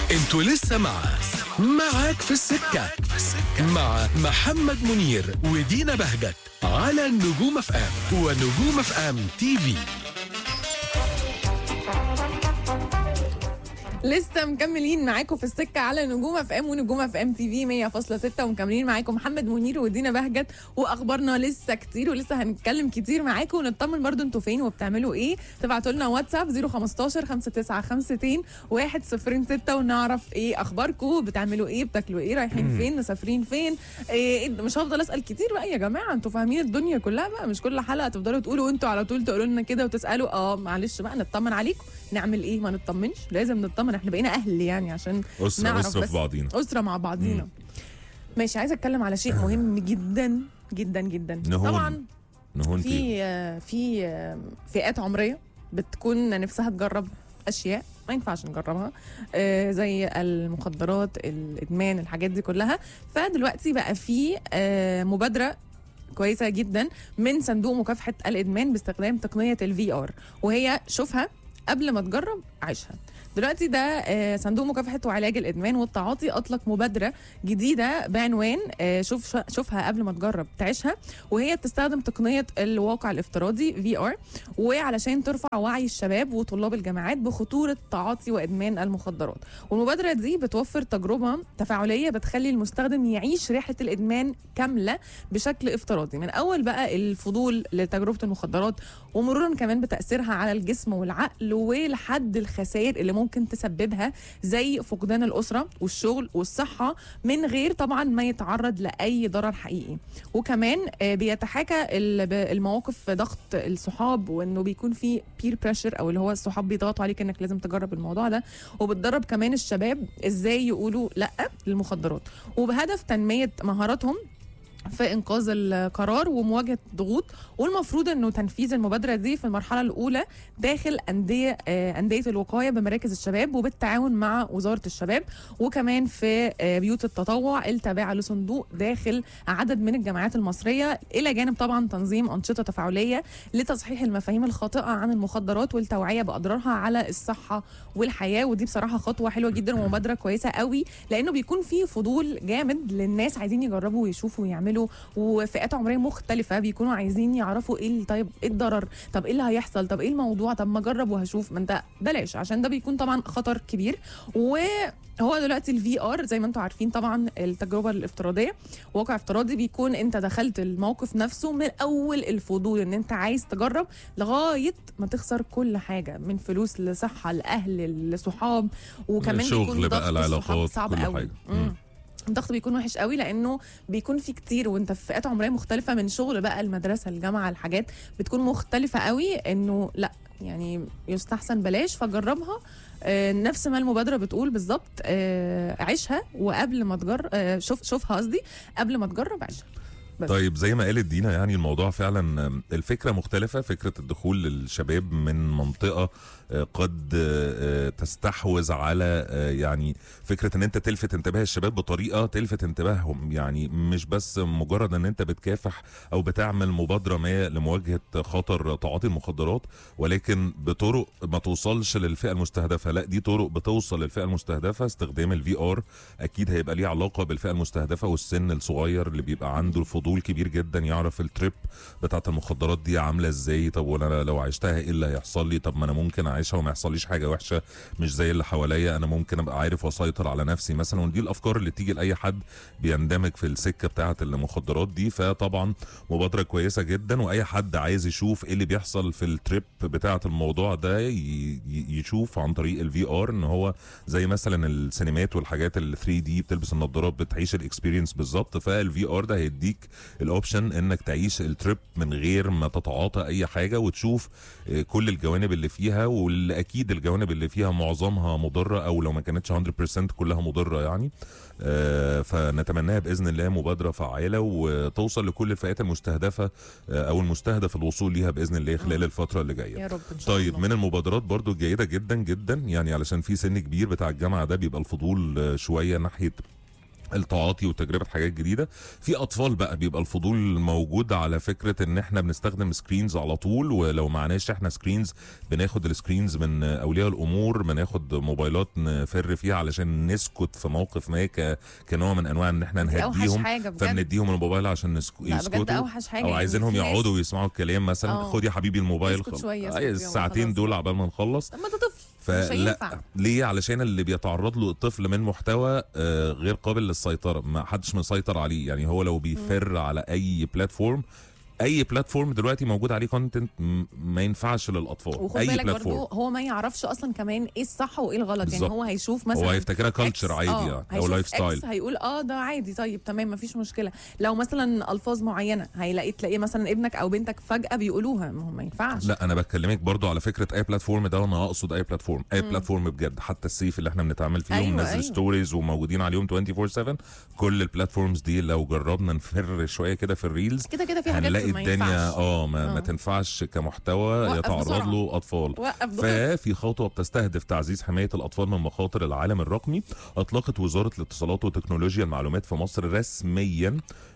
انتوا لسه معاك في السكة مع محمد منير ودينا بهجت على النجوم اف ام ونجوم اف ام تي في. لسه مكملين معاكم في السكه على نجوم اف ام ونجوم اف ام تي في 100.6 ومكملين معاكم محمد منير ودينا بهجت، واخبارنا لسه كتير ولسه هنتكلم كتير معاكم ونطمن برضو انتوا فين وبتعملوا ايه. تبعتوا لنا واتساب 015 5952 106 ونعرف ايه اخباركم، بتعملوا ايه، بتاكلوا ايه، رايحين فين، مسافرين فين. إيه مش هفضل اسال كتير بقى يا جماعه، انتوا فاهمين الدنيا كلها بقى، مش كل حلقه تفضلوا تقولوا انتوا على طول تقولوا لنا كده وتسالوا. معلش بقى نطمن عليكم. نعمل ايه؟ ما نطمنش، لازم نطمن، احنا بقينا اهل يعني عشان نعرف أسرة في بعضينا، أسرة مع بعضينا. ماشي، عايزه اتكلم على شيء مهم جدا جدا جدا. طبعا في فئات عمريه بتكون نفسها تجرب اشياء ما ينفعش نجربها، زي المخدرات، الادمان، الحاجات دي كلها. فدلوقتي بقى في مبادره كويسه جدا من صندوق مكافحه الادمان باستخدام تقنيه الVR، وهي شوفها قبل ما تجرب عيشها. دلوقتي ده صندوق مكافحة وعلاج الإدمان والتعاطي أطلق مبادرة جديدة بعنوان شوفها قبل ما تجرب تعيشها، وهي بتستخدم تقنية الواقع الافتراضي VR، وعلشان ترفع وعي الشباب وطلاب الجامعات بخطورة تعاطي وإدمان المخدرات. والمبادرة دي بتوفر تجربة تفاعلية بتخلي المستخدم يعيش رحلة الإدمان كاملة بشكل افتراضي، من أول بقى الفضول لتجربة المخدرات، ومرورا كمان بتأثيرها على الجسم والعقل، ولحد الخسائر اللي ممكن تسببها زي فقدان الأسرة والشغل والصحة، من غير طبعا ما يتعرض لأي ضرر حقيقي. وكمان بيتحاكى المواقف ضغط الصحاب، وانه بيكون في بير بريشر، او اللي هو الصحاب بيضغطوا عليك انك لازم تجرب الموضوع ده. وبتدرب كمان الشباب ازاي يقولوا لا للمخدرات، وبهدف تنمية مهاراتهم في انقاذ القرار ومواجهه الضغوط. والمفروض انه تنفيذ المبادره دي في المرحله الاولى داخل انديه الوقايه بمراكز الشباب وبالتعاون مع وزاره الشباب، وكمان في بيوت التطوع التابعه لصندوق داخل عدد من الجامعات المصريه، الى جانب طبعا تنظيم انشطه تفاعليه لتصحيح المفاهيم الخاطئه عن المخدرات والتوعيه باضرارها على الصحه والحياه. ودي بصراحه خطوه حلوه جدا ومبادره كويسه قوي، لانه بيكون في فضول جامد للناس عايزين يجربوا ويشوفوا ويعملوا، وفئات عمريه مختلفه بيكونوا عايزين يعرفوا ايه، طيب ايه الضرر، طب ايه اللي هيحصل، طب ايه الموضوع، طب ما اجرب وهشوف. ما انت بلاش، عشان ده بيكون طبعا خطر كبير. وهو دلوقتي الVR زي ما انتم عارفين طبعا التجربه الافتراضيه، واقع افتراضي، بيكون انت دخلت الموقف نفسه من اول الفضول ان انت عايز تجرب لغايه ما تخسر كل حاجه، من فلوس لصحه لاهل لصحاب، وكمان شغل بقى، العلاقات، صعب كل قوي. حاجه. الضغط بيكون وحش قوي، لانه بيكون في كتير، وانت في فئات عمريه مختلفه، من شغل بقى، المدرسه، الجامعه، الحاجات بتكون مختلفه قوي، انه لا يعني يستحسن بلاش. فجربها نفس ما المبادره بتقول بالظبط، عيشها وقبل ما تجرب، شوفها قصدي قبل ما تجرب عيشها. طيب زي ما قالت دينا، يعني الموضوع فعلا الفكرة مختلفة، فكرة الدخول للشباب من منطقة قد تستحوذ على يعني فكرة ان انت تلفت انتباه الشباب بطريقة تلفت انتباههم، يعني مش بس مجرد ان انت بتكافح او بتعمل مبادرة ما لمواجهة خطر تعاطي المخدرات، ولكن بطرق ما توصلش للفئة المستهدفة. لا، دي طرق بتوصل للفئة المستهدفة. استخدام الVR اكيد هيبقى ليه علاقة بالفئة المستهدفة والسن الصغير اللي بيبقى عنده الفضول كبير جدا يعرف التريب بتاعت المخدرات دي عاملة ازاي. طب وانا لو عشتها ايه اللي هيحصل لي؟ طب ما انا ممكن اعيشها وما يحصليش حاجة وحشة، مش زي اللي حواليا، انا ممكن ابقى عارف واسيطر على نفسي مثلا. ودي الافكار اللي تيجي لاي حد بيندمج في السكة بتاعت المخدرات دي. فطبعا مبادرة كويسة جدا، واي حد عايز يشوف ايه اللي بيحصل في التريب بتاعت الموضوع ده يشوف عن طريق الVR، ان هو زي مثلا السينمات والحاجات ال 3D، بتلبس النظارات بتعيش الاكسبيرينس بالظبط. فالVR ده هيديك الاوبشن انك تعيش التريب من غير ما تتعاطى اي حاجه، وتشوف كل الجوانب اللي فيها، واللي اكيد الجوانب اللي فيها معظمها مضره، او لو ما كانتش 100% كلها مضره يعني. فنتمناها باذن الله مبادره فعاله وتوصل لكل الفئات المستهدفه او المستهدف الوصول ليها باذن الله خلال الفتره اللي جايه. يا رب إن شاء طيب الله. من المبادرات برضو الجيده جدا جدا، يعني علشان في سن كبير بتاع الجامعه ده بيبقى الفضول شويه ناحيه التعاطي وتجربه حاجات جديده. في اطفال بقى بيبقى الفضول موجود على فكره ان احنا بنستخدم سكرينز على طول، ولو معناش احنا سكرينز بناخد السكرينز من اولياء الامور، بناخد موبايلات نفر فيها علشان نسكت في موقف ما كنوع من انواع ان احنا نهديهم، فبنديهم الموبايل عشان يسكتوا، او عايزينهم يقعدوا ويسمعوا الكلام مثلا. خد يا حبيبي الموبايل، الساعتين دول عبال ما نخلص. اما ده طفل فلا ليه؟ علشان اللي بيتعرض له الطفل من محتوى غير قابل للسيطره، ما حدش مسيطر عليه. يعني هو لو بيفر على اي بلاتفورم دلوقتي موجود عليه كونتنت ما ينفعش للاطفال. اي بلاتفورم هو ما يعرفش اصلا كمان ايه الصح وايه الغلط بالزبط. يعني هو هيشوف مثلا، هو هيفتكرها كلتشر عادي يعني، او لايف ستايل، هيقول ده عادي، طيب تمام ما فيش مشكله. لو مثلا الفاظ معينه تلاقي مثلا ابنك او بنتك فجاه بيقولوها، ما ينفعش. لا انا بكلمك برضو على فكره اي بلاتفورم ده، وانا اقصد اي بلاتفورم بجد. حتى السيف اللي احنا بنتعامل فيهم ننزل ستوريز وموجودين عليهم 24/7. كل البلاتفورمز دي لو جربنا نفر شويه كده في الريلز كده في حاجات هنلاقي الدنيا ما تنفعش كمحتوى يتعرض له اطفال. ففي خطوه بتستهدف تعزيز حمايه الاطفال من مخاطر العالم الرقمي. اطلقت وزاره الاتصالات وتكنولوجيا المعلومات في مصر رسميا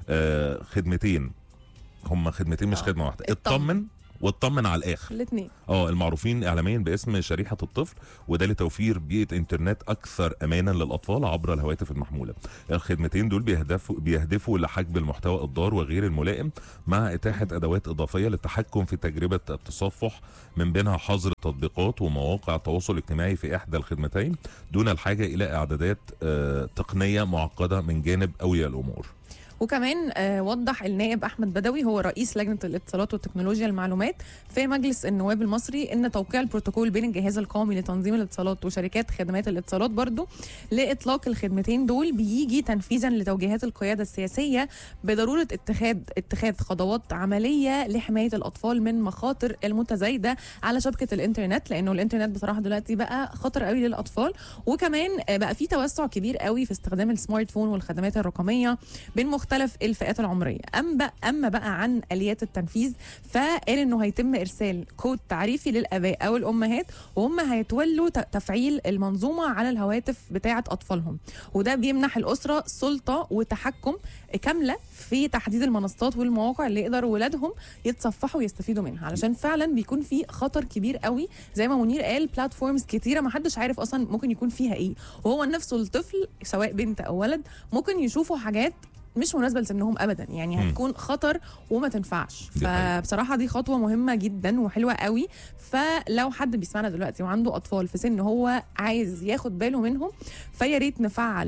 خدمتين، هم خدمتين مش خدمه واحده، اطمن واطمن على الاخر، الاثنين المعروفين اعلاميا باسم شريحه الطفل، وده لتوفير بيئه انترنت اكثر امانا للاطفال عبر الهواتف المحموله. الخدمتين دول بيهدفوا لحجب المحتوى الضار وغير الملائم، مع اتاحه ادوات اضافيه للتحكم في تجربه التصفح، من بينها حظر التطبيقات ومواقع التواصل الاجتماعي في احدى الخدمتين دون الحاجه الى اعدادات تقنيه معقده من جانب اولياء الامور. وكمان وضح النائب أحمد بدوي، هو رئيس لجنة الاتصالات وتكنولوجيا المعلومات في مجلس النواب المصري، ان توقيع البروتوكول بين الجهاز القومي لتنظيم الاتصالات وشركات خدمات الاتصالات برضو لاطلاق الخدمتين دول بيجي تنفيذا لتوجيهات القيادة السياسية بضرورة اتخاذ خطوات عملية لحماية الاطفال من مخاطر المتزايدة على شبكة الانترنت، لانه الانترنت بصراحة دلوقتي بقى خطر قوي للاطفال. وكمان بقى في توسع كبير قوي في استخدام السمارت فون والخدمات الرقمية بين مختلف الفئات العمريه. اما بقى عن اليات التنفيذ، فقال انه هيتم ارسال كود تعريفي للاباء او الامهات، وهم هيتولوا تفعيل المنظومه على الهواتف بتاعه اطفالهم، وده بيمنح الاسره سلطه وتحكم كامله في تحديد المنصات والمواقع اللي يقدروا ولادهم يتصفحوا ويستفيدوا منها، علشان فعلا بيكون في خطر كبير قوي زي ما منير قال. بلاتفورمز كتيره ما حدش عارف اصلا ممكن يكون فيها ايه، وهو نفسه الطفل سواء بنت او ولد ممكن يشوفوا حاجات مش مناسبه لسنهم ابدا، يعني هتكون خطر وما تنفعش. فبصراحه دي خطوه مهمه جدا وحلوه قوي. فلو حد بيسمعنا دلوقتي وعنده اطفال في سن هو عايز ياخد باله منهم، فيا ريت نفعل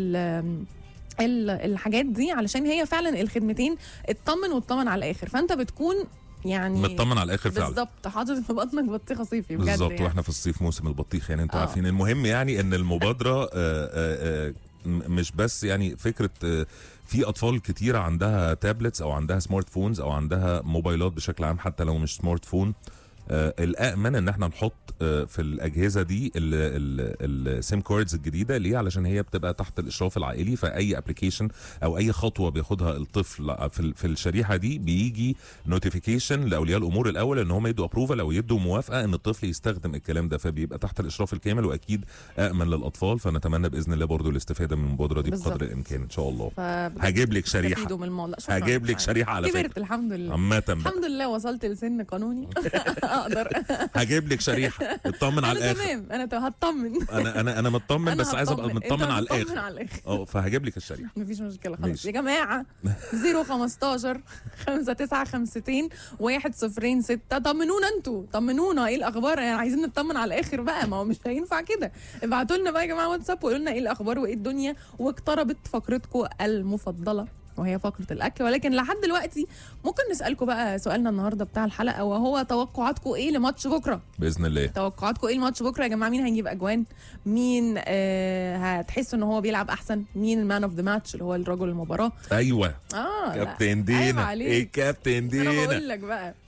الحاجات دي، علشان هي فعلا الخدمتين اطمن واطمن على الاخر، فانت بتكون يعني مطمن على الاخر فعلا، بالظبط، حاطط في بطنك بطيخه صيفي بجد بالظبط يعني. واحنا في الصيف موسم البطيخ يعني انتوا عارفين. المهم يعني ان المبادره مش بس يعني فكره في اطفال كتير عندها تابلتس او عندها سمارت فونز او عندها موبايلات بشكل عام، حتى لو مش سمارت فون. الامن ان احنا نحط في الاجهزه دي السيم كاردز الجديده. ليه؟ علشان هي بتبقى تحت الاشراف العائلي، فاي ابلكيشن او اي خطوه بياخدها الطفل في الشريحه دي بيجي نوتيفيكيشن لاولياء الامور الاول ان هم يدوا ابروفال او يدوا موافقه ان الطفل يستخدم الكلام ده، فبيبقى تحت الاشراف الكامل واكيد امن للاطفال. فنتمنى باذن الله برضو الاستفاده من المبادره دي بقدر الامكان ان شاء الله. هجيب لك شريحه، هجيب لك شريحه على فكره. كبرت الحمد لله، الحمد لله وصلت لسن قانوني اقدر هجيب لك شريحه اطمن على الاخر. تمام، انا هطمن. انا مطمن، بس عايز ابقى مطمن على الاخر. فهجيب لك الشريحه، مفيش مشكله خلاص يا جماعه. 015 5952 106 طمنونا، انتوا طمنونا ايه الاخبار، يعني عايزين نطمن على الاخر بقى، ما هو مش هينفع كده. ابعتوا لنا بقى يا جماعه واتساب وقولوا لنا ايه الاخبار وايه الدنيا. واقتربت فقرتكم المفضله وهي فقرة الأكل، ولكن لحد دلوقتي ممكن نسألكم بقى سؤالنا النهاردة بتاع الحلقة، وهو توقعاتكم إيه لماتش بكرة؟ بإذن الله توقعاتكم إيه لماتش بكرة يا جماعة؟ مين هيجيب أجوان؟ مين هتحسوا إن هو بيلعب أحسن؟ مين المان أوف ذا ماتش اللي هو الرجل المباراة؟ أيوة كابتن دينا. أيوة إيه كابتن دينا؟ أنا بقول لك بقى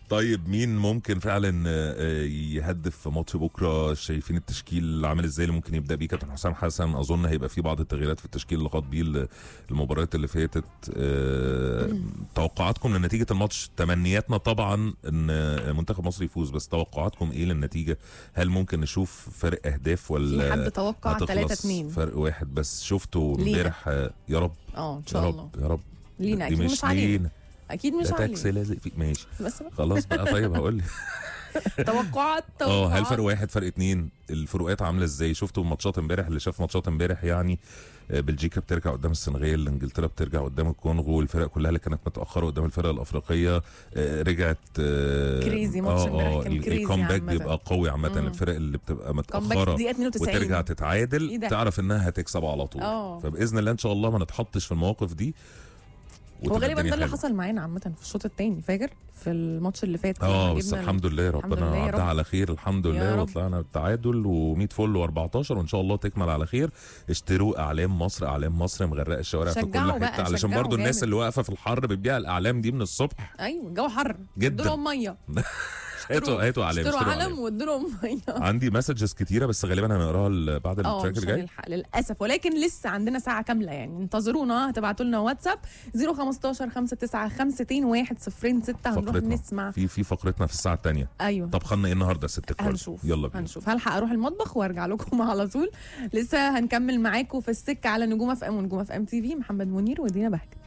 طيب مين ممكن فعلا يهدف في ماتش بكره؟ شايفين التشكيل عامل ازاي اللي ممكن يبدا بيه؟ كابتن حسام حسن اظن هيبقى في بعض التغييرات في التشكيل اللي خاض بيه المباريات اللي فاتت. توقعاتكم لنتيجه الماتش؟ تمنياتنا طبعا ان منتخب مصر يفوز، بس توقعاتكم ايه للنتيجه؟ هل ممكن نشوف فرق اهداف ولا في حد توقع 3-2 فرق واحد بس شفته امبارح؟ يا رب ان شاء الله يا رب لينا، اكيد مش علينا، اكيد مش علينا. تاكسي لازق فيك ماشي بس بقى. خلاص بقى. طيب هقول لي توقعات هل فرق واحد فرق اتنين؟ الفروقات عامله ازاي؟ شفتوا ماتشات امبارح؟ اللي شاف ماتشات امبارح يعني بلجيكا بترجع قدام السنغال، انجلترا بترجع قدام الكونغو، الفرق كلها اللي كانت متاخره قدام الفرق الافريقيه رجعت كريزي. ماتش امبارح كان كريزي. الكومباك بيبقى قوي عامه. الفرق اللي بتبقى متاخره وترجع تتعادل تعرف انها هتكسب على طول. فباذن الله ان شاء الله ما نتحطش في المواقف دي. هو غالبا ده اللي حصل معانا عامه في الشوط الثاني، فاكر في الماتش اللي فات. بس الحمد لله ربنا عدى على خير الحمد لله، وطلعنا بالتعادل و100 فل و14 وان شاء الله تكمل على خير. اشتروا اعلام مصر، اعلام مصر مغرقه الشوارع في كل حته، علشان برضو الناس اللي واقفه في الحر بتبيع الاعلام دي من الصبح. ايوه الجو حر جدا، ادوا ميه هاتوا علام، اشتروا علم وادوا لهم ميه. عندي مسجز كتيره بس غالبا هنقراها بعد التراك الجاي للاسف، ولكن لسه عندنا ساعه كامله يعني، انتظرونا. هتبعتوا لنا واتساب 015 59 106. هنروح نسمع في فقرتنا في الساعه الثانيه. ايوه طبخنا ايه النهارده يا ست الكل؟ هنشوف يلا بينا. هنشوف. هلحق اروح المطبخ وارجع لكم على طول. لسه هنكمل معاكم في السكه على نجوم اف ام ونجوم اف ام تي في. محمد منير ودينا بهجت.